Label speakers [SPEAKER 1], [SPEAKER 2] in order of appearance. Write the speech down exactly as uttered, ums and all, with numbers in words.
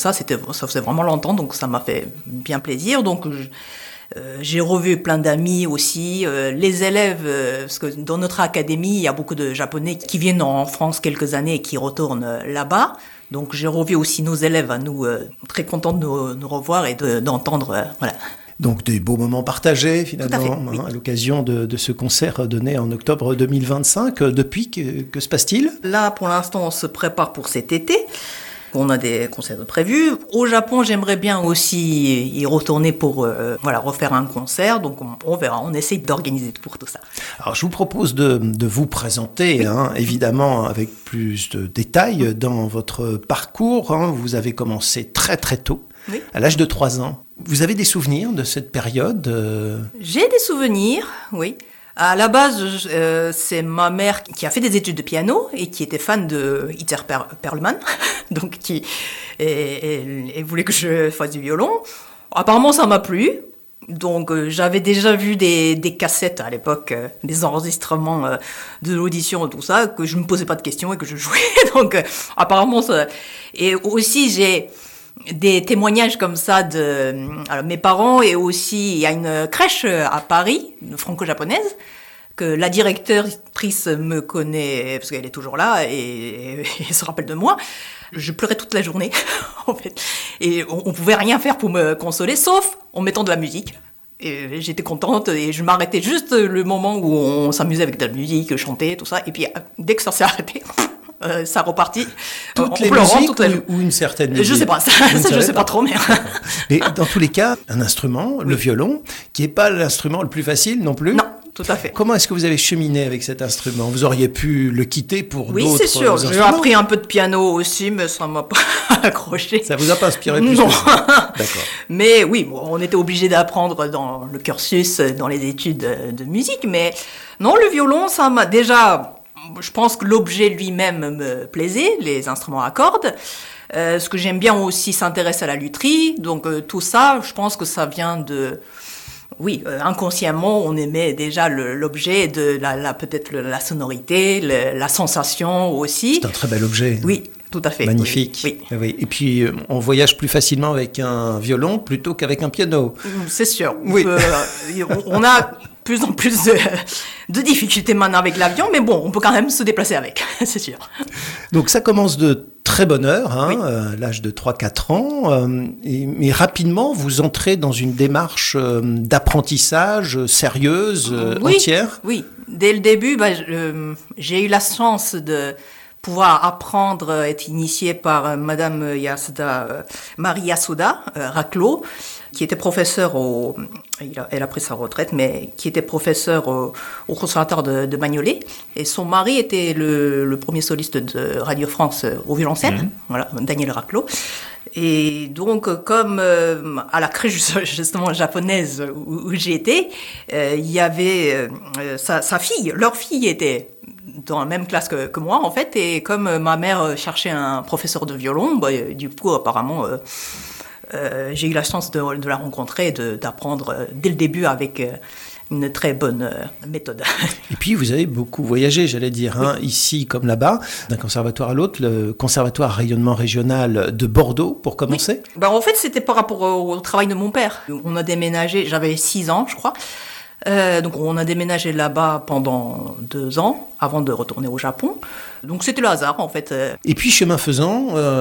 [SPEAKER 1] Ça, c'était, ça faisait vraiment longtemps, donc ça m'a fait bien plaisir. Donc, je, euh, j'ai revu plein d'amis aussi. Euh, les élèves, euh, parce que dans notre académie, il y a beaucoup de Japonais qui viennent en France quelques années et qui retournent euh, là-bas. Donc, j'ai revu aussi nos élèves à nous, euh, très contents de nous, nous revoir et de, d'entendre, euh, voilà.
[SPEAKER 2] Donc des beaux moments partagés finalement,
[SPEAKER 1] Tout à fait,
[SPEAKER 2] hein,
[SPEAKER 1] oui.
[SPEAKER 2] à l'occasion de, de ce concert donné en octobre deux mille vingt-cinq. Depuis, que, que se passe-t-il ?
[SPEAKER 1] Là, pour l'instant, on se prépare pour cet été. On a des concerts de prévus. Au Japon, j'aimerais bien aussi y retourner pour euh, voilà, refaire un concert. Donc on, on verra, on essaye d'organiser pour tout ça.
[SPEAKER 2] Alors je vous propose de, de vous présenter, hein, évidemment avec plus de détails dans votre parcours. Hein. Vous avez commencé très très tôt,
[SPEAKER 1] Oui.
[SPEAKER 2] à l'âge de trois ans. Vous avez des souvenirs de cette période euh...
[SPEAKER 1] J'ai des souvenirs, oui. À la base, euh, c'est ma mère qui a fait des études de piano et qui était fan de Itzer per- Perlman, donc qui et, et, et voulait que je fasse du violon. Apparemment, ça m'a plu. Donc, euh, j'avais déjà vu des, des cassettes à l'époque, euh, des enregistrements euh, de l'audition et tout ça, que je me posais pas de questions et que je jouais. Donc, euh, apparemment, ça... Et aussi, j'ai des témoignages comme ça de alors, mes parents, et aussi il y a une crèche à Paris, franco-japonaise, que la directrice me connaît parce qu'elle est toujours là et, et se rappelle de moi. Je pleurais toute la journée en fait, et on, on pouvait rien faire pour me consoler sauf en mettant de la musique. Et j'étais contente et je m'arrêtais juste le moment où on s'amusait avec de la musique, chanter, tout ça, et puis dès que ça s'est arrêté, Euh, ça repartit.
[SPEAKER 2] Toutes
[SPEAKER 1] euh,
[SPEAKER 2] les
[SPEAKER 1] pleurant,
[SPEAKER 2] musiques
[SPEAKER 1] toute la...
[SPEAKER 2] ou, ou une certaine musique?
[SPEAKER 1] Je sais pas, ça, ça je sais pas, pas trop, mais...
[SPEAKER 2] mais dans tous les cas, un instrument,
[SPEAKER 1] oui.
[SPEAKER 2] Le violon, qui n'est pas l'instrument le plus facile non plus.
[SPEAKER 1] Non, tout à fait.
[SPEAKER 2] Comment est-ce que vous avez cheminé avec cet instrument? Vous auriez pu le quitter pour
[SPEAKER 1] oui,
[SPEAKER 2] d'autres
[SPEAKER 1] c'est sûr.
[SPEAKER 2] instruments?
[SPEAKER 1] J'ai appris un peu de piano aussi, mais ça m'a pas accroché.
[SPEAKER 2] Ça vous a pas inspiré plus
[SPEAKER 1] non.
[SPEAKER 2] que ça? D'accord.
[SPEAKER 1] Mais oui, bon, on était obligé d'apprendre dans le cursus, dans les études de musique, mais non, le violon, ça m'a déjà... Je pense que l'objet lui-même me plaisait, les instruments à cordes. Euh, ce que j'aime bien aussi s'intéresser à la lutherie. Donc euh, tout ça, je pense que ça vient de... Oui, euh, inconsciemment, on aimait déjà le, l'objet, de la, la, peut-être le, la sonorité, le, la sensation aussi.
[SPEAKER 2] C'est un très bel objet.
[SPEAKER 1] Oui, tout à fait.
[SPEAKER 2] Magnifique.
[SPEAKER 1] Oui, oui.
[SPEAKER 2] Oui. Et puis, on voyage plus facilement avec un violon plutôt qu'avec un piano.
[SPEAKER 1] C'est sûr.
[SPEAKER 2] Oui.
[SPEAKER 1] Euh, on a plus en plus de, de difficultés maintenant avec l'avion, mais bon, on peut quand même se déplacer avec, c'est sûr.
[SPEAKER 2] Donc ça commence de très bonne heure, hein,
[SPEAKER 1] oui.
[SPEAKER 2] euh, l'âge de trois quatre ans, euh, et, mais rapidement, vous entrez dans une démarche euh, d'apprentissage sérieuse, euh,
[SPEAKER 1] oui,
[SPEAKER 2] entière.
[SPEAKER 1] Oui, dès le début, bah, euh, j'ai eu la chance de pouvoir apprendre, être initiée par euh, Madame Yasuda, euh, Marie Yasuda euh, Raclos, qui était professeure au, elle a pris sa retraite, mais qui était professeure au, au conservatoire de, de Bagnolet. Et son mari était le, le premier soliste de Radio France au violoncelle, mmh. Voilà, Daniel Raclos. Et donc, comme euh, à la crèche justement japonaise où, où j'ai été, euh, il y avait euh, sa, sa fille, leur fille était dans la même classe que, que moi en fait, et comme ma mère cherchait un professeur de violon, bah, du coup apparemment euh, euh, j'ai eu la chance de, de la rencontrer et de, d'apprendre euh, dès le début avec euh, une très bonne euh, méthode.
[SPEAKER 2] Et puis vous avez beaucoup voyagé, j'allais dire, hein, oui. Ici comme là-bas, d'un conservatoire à l'autre, le conservatoire rayonnement régional de Bordeaux pour commencer.
[SPEAKER 1] Oui. Ben, en fait c'était par rapport au, au travail de mon père. On a déménagé, j'avais six ans je crois. Euh, donc on a déménagé là-bas pendant deux ans avant de retourner au Japon. Donc c'était le hasard en fait.
[SPEAKER 2] Et puis chemin faisant, euh,